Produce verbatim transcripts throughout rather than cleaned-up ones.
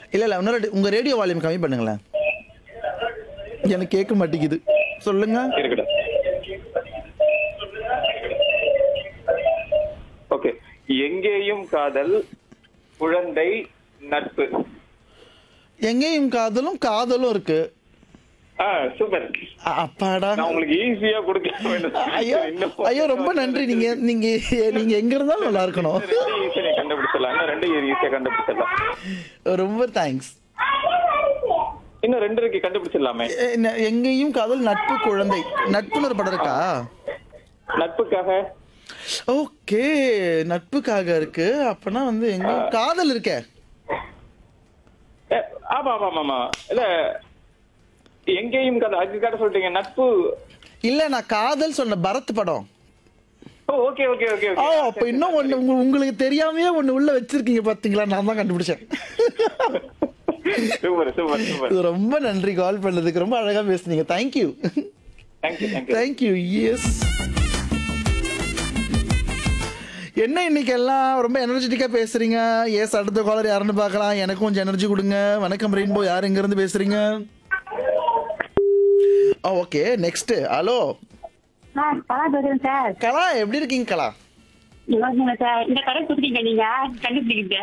இல்ல இல்ல இன்னொரு உங்க ரேடியோ வால்யூம் கம்மி பண்ணுங்களேன். எனக்கு கேட்க மாட்டேங்குது. சொல்லுங்க. இருக்கட்டும். ஓகே. எங்கேயும் காதல், குழந்தை, நட்பு. எங்கேயும் காதலும் காதலும் இருக்கு. ஆ சூப்பர். அ- அப்பாடா. நான் உங்களுக்கு ஈஸியா கொடுக்க வேண்டும். ஐயோ இன்னும் ஐயோ ரொம்ப நன்றி. நீங்க நீங்க நீங்க எங்க இருந்தாலும் நல்லா இருக்கணும். ரெண்டு ஈஸியா கண்டுபிடிச்சிடலாம். இன்னும் ரெண்டு ஈஸியா கண்டுபிடிச்சிடலாம். ரொம்ப தேங்க்ஸ். இன்னும் ரெண்டு இருக்கு, கண்டுபிடிச்சிடலாமே. எங்கேயும் காதல், நட்பு, குழந்தை. நட்புன்னு ஒரு படம் இருக்கா? நட்புக்காக. ஓகே, நட்புக்காக இருக்கு. அப்பனா வந்து எங்க காதல் இருக்கே. ஏ, ஆமா ஆமா ஆமா ஆமா. இல்ல எங்கேயும் காதல் அதுக்காக சொல்லிட்டீங்க. நட்பு. இல்ல நான் காதல் சொன்ன பரத் படம். ஓ ஓகே ஓகே ஓகே ஆ ஓகே. அப்ப இன்னும் ஒண்ணு உங்க- உங்களுக்கு தெரியாமயே ஒண்ணு உள்ள வச்சிருக்கீங்க பாத்தீங்களா? நான் தான் கண்டுபிடிச்சேன். Super super super. இது ரொம்ப நன்றி கால் பண்ணதுக்கு. ரொம்ப அழகா பேசுனீங்க. Thank you thank you thank you. Thank you. S, என்ன இன்னைக்கு எல்லாம் ரொம்ப எனர்ஜெட்டிக்கா பேசுறீங்க. எஸ், அடுத்த காலர் யாருன்னு பார்க்கலாம். எனக்கும் கொஞ்சம் எனர்ஜி கொடுங்க. வணக்கம் ரெயின்போ, யார் எங்க இருந்து பேசுறீங்க? Okay, next. ஹலோ சார் கலா பேசுறேன் சார். கலா, எப்படி இருக்கீங்க கலா? நல்லா இருக்கீங்களா சார்? இந்த கடை கொடுத்தீங்க நீங்க கண்டுபிடிக்கிட்டு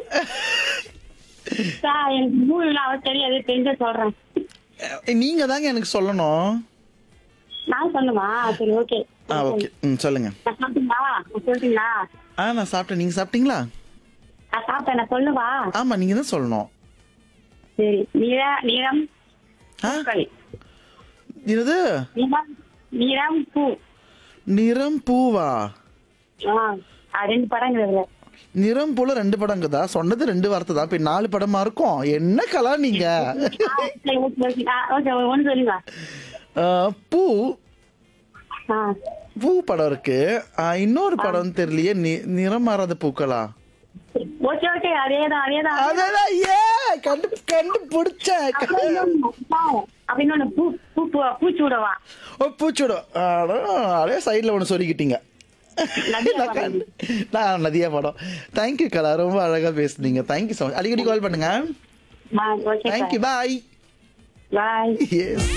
சார். எனக்கு மூணு அவ தெரியாது, தெரிஞ்ச சொல்றேன். அஹ், நீங்க தாங்க எனக்கு சொல்லணும். நான் சொல்லுமா? சரி ஓகே. ஆ ஓகே, ம் சொல்லுங்க. நான் சாப்பிட்டீங்களா? நான் சொல்லிட்டீங்களா? ஆ நான் சாப்பிட்டேன். நீங்க சாப்பிட்டீங்களா? நான் சாப்பிட்டேன். நான் சொல்லுவா? ஆமா, நீங்க தான் சொல்லணும். சரி. நீர நீரம் ஆ பூக்கள். இது நீரம் நீரம் பூ. நிறம் பூவா? ஆ அது ரெண்டு படங்கள். நிறம் போல ரெண்டு படங்குதா? சொன்னது ரெண்டு வார்த்தை தான். இப்ப நாலு படமா இருக்கும். என்ன கலா நீங்க? ஓகே ஒன்று சொல்லுங்க. அஹ், பூ ஆ பூ படம் இருக்கு. அஹ், இன்னொரு படம் தெரியலையே. நி- நிறம் மாறாத பூக்களா? ஓகே ஓகே அதேதான் அதேதான். அதெல்லாம் ஏ கண்டு கண்டுபிடிச்ச. அப்படின்னு பூ பூ பூ- பூச்சூடவா? ஓ பூச்சோட அதே சைட்ல ஒன்று சொல்லிக்கிட்டீங்க. நான் கண்டு- நான் நதியா படம். தேங்க்யூ கலா, ரொம்ப அழகா பேசுனீங்க. Thank you so much. அடிக்கடி கால் பண்ணுங்க. ஓகே தேங்க்யூ, பாய். பாய். எஸ்,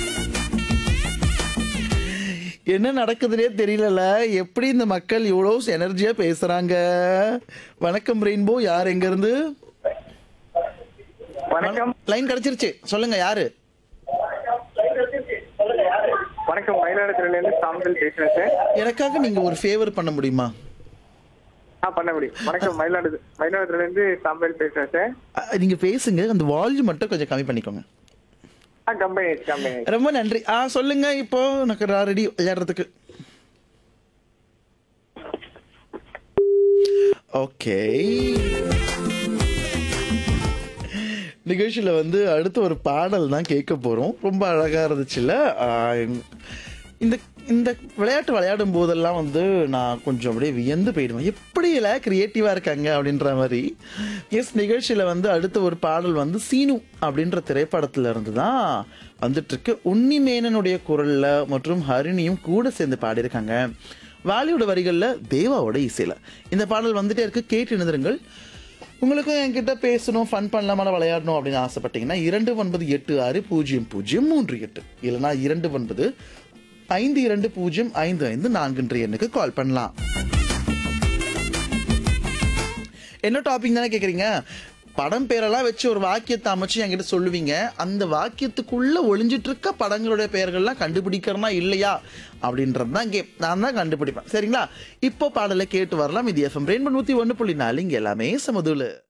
என்ன நடக்குதுன்னே தெரியல. எப்படி இந்த மக்கள் இவ்வளவு எனர்ஜியா பேசுறாங்க? வணக்கம் ரெயின்போ, யார் எங்க இருந்து? வணக்கம். லைன் கிடைச்சிருச்சு. சொல்லுங்க யாரு? வணக்கம். மயிலாடுதுறையில இருந்து சாம்பல் பேசுறேன் சார். எனக்காக நீங்க ஒரு ஃபேவர் பண்ண முடியுமா? ஆ பண்ண முடியும். வணக்கம். மயிலாடுதுறை மயிலாடுதுறையில இருந்து சாம்பல் பேசுறேன் சார். அ, நீங்க பேசுங்க. அந்த வால்யூம் மட்டும் கொஞ்சம் கம்மி பண்ணிக்கோங்க. ஆ கம்பெனி கம்பெனி. ரொம்ப நன்றி. ஆ சொல்லுங்க. இப்போ எனக்கு ரெடி விளையாடுறதுக்கு. ஓகே, நிகழ்ச்சியில வந்து அடுத்து ஒரு பாடல் தான் கேட்க போறோம். ரொம்ப அழகா இருந்துச்சுல்ல? ஆ, இந்த இந்த விளையாட்டு விளையாடும் போதெல்லாம் வந்து நான் கொஞ்சம் அப்படியே வியந்து போயிடுவேன். எப்படி எல்லாம் கிரியேட்டிவா இருக்காங்க அப்படின்ற மாதிரி. எஸ், நிகழ்ச்சியில வந்து அடுத்த ஒரு பாடல் வந்து சீனு அப்படின்ற திரைப்படத்துல இருந்து தான் வந்துட்டு இருக்கு. உன்னிமேனனுடைய குரல்ல மற்றும் ஹரிணியும் கூட சேர்ந்து பாடியிருக்காங்க. வாலியோட வரிகள்ல தேவாவோட இசையில இந்த பாடல் வந்துட்டே இருக்கு. கேட்டு இணைந்திருங்கள். உங்களுக்கும் என்கிட்ட பேசணும், ஃபன் பண்ணலாமா, விளையாடணும் அப்படின்னு ஆசைப்பட்டீங்கன்னா இரண்டு ஒன்பது எட்டு ஆறு பூஜ்ஜியம் பூஜ்ஜியம் மூன்று எட்டு இல்லைன்னா இரண்டு ஒன்பது ஐந்து இரண்டு பூஜ்ஜியம் ஐந்து ஐந்து நான்கு எண்ணுக்கு கால் பண்ணலாம். என்ன டாபிக் தானே கேக்குறீங்க? படம் பேரெல்லாம் வச்சு ஒரு வாக்கியத்தை அமைச்சு என்கிட்ட சொல்லுவீங்க. அந்த வாக்கியத்துக்குள்ள ஒளிஞ்சிட்டு இருக்க படங்களுடைய பெயர்கள்லாம் கண்டுபிடிக்கிறனா இல்லையா அப்படின்றது தான் கேம். நான் தான் கண்டுபிடிப்பேன். சரிங்களா? இப்போ பாடலை கேட்டு வரலாம். இது எஃப்எம் ரெயின்போ நூத்தி ஒன்று புள்ளி நாலு. இங்க எல்லாமே சமதுல.